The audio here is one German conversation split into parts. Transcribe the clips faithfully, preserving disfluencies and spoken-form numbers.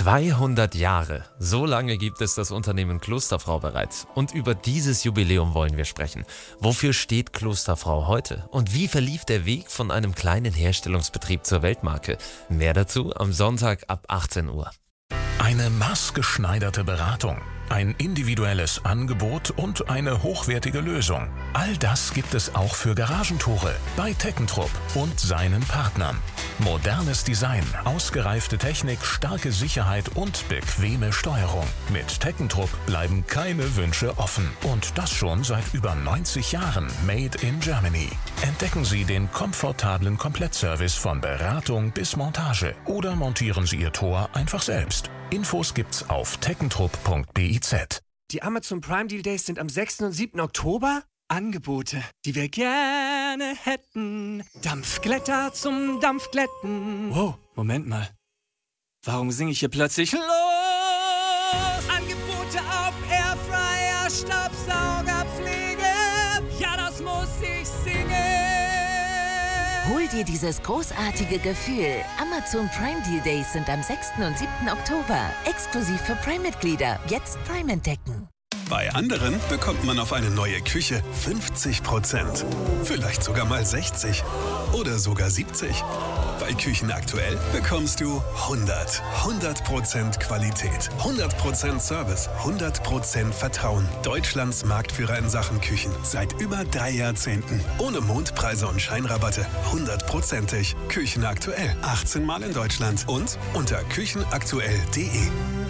zweihundert Jahre. So lange gibt es das Unternehmen Klosterfrau bereits. Und über dieses Jubiläum wollen wir sprechen. Wofür steht Klosterfrau heute? Und wie verlief der Weg von einem kleinen Herstellungsbetrieb zur Weltmarke? Mehr dazu am Sonntag ab achtzehn Uhr. Eine maßgeschneiderte Beratung, ein individuelles Angebot und eine hochwertige Lösung. All das gibt es auch für Garagentore bei Teckentrupp und seinen Partnern. Modernes Design, ausgereifte Technik, starke Sicherheit und bequeme Steuerung. Mit Teckentrupp bleiben keine Wünsche offen. Und das schon seit über neunzig Jahren. Made in Germany. Entdecken Sie den komfortablen Komplettservice von Beratung bis Montage. Oder montieren Sie Ihr Tor einfach selbst. Infos gibt's auf teckentrupp punkt biz. Die Amazon Prime Deal Days sind am sechsten und siebten Oktober. Angebote, die wir gerne hätten. Dampfglätter zum Dampfglätten. Wow, Moment mal. Warum singe ich hier plötzlich los? Angebote auf Airfryer, Staubsaugerpflege. Ja, das muss ich singen. Hol dir dieses großartige Gefühl. Amazon Prime Deal Days sind am sechsten und siebten Oktober. Exklusiv für Prime-Mitglieder. Jetzt Prime entdecken. Bei anderen bekommt man auf eine neue Küche fünfzig Prozent. Vielleicht sogar mal sechzig oder sogar siebzig. Bei Küchen aktuell bekommst du hundert. hundert Prozent Qualität, hundert Prozent Service, hundert Prozent Vertrauen. Deutschlands Marktführer in Sachen Küchen. Seit über drei Jahrzehnten. Ohne Mondpreise und Scheinrabatte. hundertprozentig. Küchen aktuell. achtzehn Mal in Deutschland. Und unter küchenaktuell punkt de.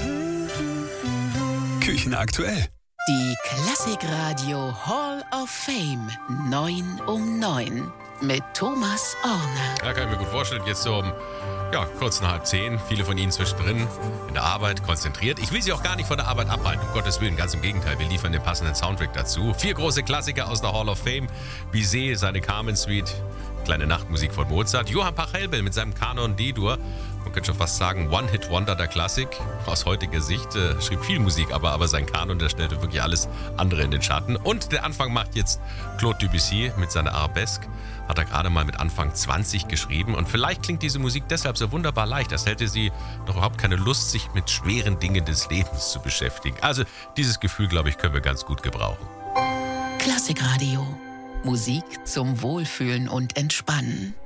Küchen aktuell. Die Klassikradio Hall of Fame neun um neun mit Thomas Orner. Ja, kann ich mir gut vorstellen. Jetzt so um ja, kurz nach halb zehn. Viele von Ihnen zwischendrin in der Arbeit konzentriert. Ich will Sie auch gar nicht von der Arbeit abhalten. Um Gottes Willen, ganz im Gegenteil. Wir liefern den passenden Soundtrack dazu. Vier große Klassiker aus der Hall of Fame. Bizet, seine Carmen Suite. Kleine Nachtmusik von Mozart. Johann Pachelbel mit seinem Kanon D-Dur. Man könnte schon fast sagen, One-Hit-Wonder der Klassik. Aus heutiger Sicht äh, schrieb viel Musik, aber, aber sein Kanon, der stellte wirklich alles andere in den Schatten. Und der Anfang macht jetzt Claude Debussy mit seiner Arabesque. Hat er gerade mal mit Anfang zwanzig geschrieben. Und vielleicht klingt diese Musik deshalb so wunderbar leicht, als hätte sie doch überhaupt keine Lust, sich mit schweren Dingen des Lebens zu beschäftigen. Also dieses Gefühl, glaube ich, können wir ganz gut gebrauchen. Klassikradio. Musik zum Wohlfühlen und Entspannen.